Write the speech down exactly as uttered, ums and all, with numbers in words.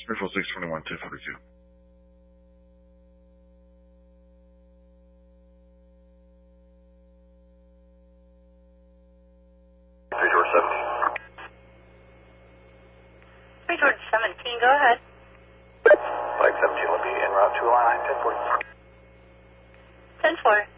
Airfield six twenty-one, two forty-two. three George seventeen. three George seventeen, go ahead. Flight seventeen will be en route to Align ten four. ten four.